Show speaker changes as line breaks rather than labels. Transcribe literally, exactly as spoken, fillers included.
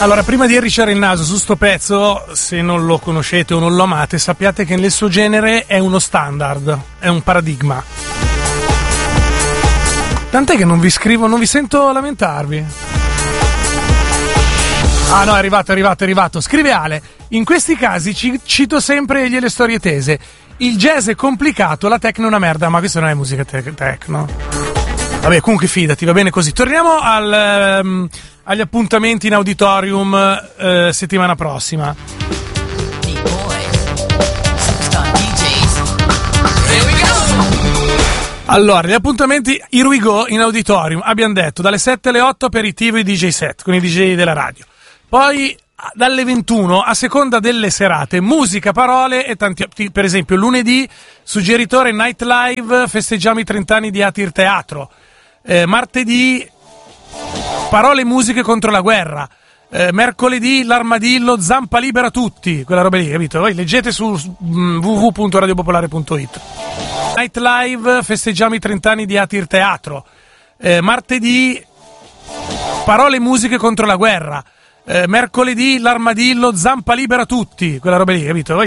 Allora, prima di arricciare il naso su sto pezzo, se non lo conoscete o non lo amate, sappiate che nel suo genere è uno standard, è un paradigma. Tant'è che non vi scrivo, non vi sento lamentarvi. Ah no, è arrivato, è arrivato, è arrivato. Scrive Ale, in questi casi ci, cito sempre gliele storie tese. Il jazz è complicato, la techno è una merda, ma questa non è musica te- techno. Vabbè, comunque fidati, va bene così. Torniamo al... Um, agli appuntamenti in auditorium eh, settimana prossima. Allora, gli appuntamenti Here We Go in auditorium, abbiamo detto dalle sette alle otto aperitivo i D J set con i D J della radio, poi dalle ventuno a seconda delle serate musica, parole e tanti, per esempio lunedì suggeritore Night Live, festeggiamo i trent'anni di Atir Teatro, eh, martedì parole e musiche contro la guerra, eh, mercoledì l'armadillo zampa libera tutti, quella roba lì, capito? Voi leggete su w w w punto radio popolare punto it. Night Live, festeggiamo i trent'anni di Atir Teatro, eh, martedì parole e musiche contro la guerra, eh, mercoledì l'armadillo zampa libera tutti, quella roba lì, capito? Voi